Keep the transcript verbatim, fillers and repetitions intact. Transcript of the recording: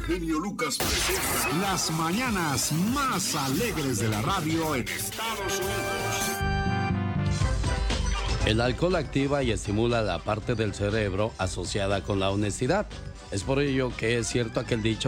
genio Lucas presenta las mañanas más alegres de la radio en Estados Unidos. El alcohol activa y estimula la parte del cerebro asociada con la honestidad. Es por ello que es cierto aquel dicho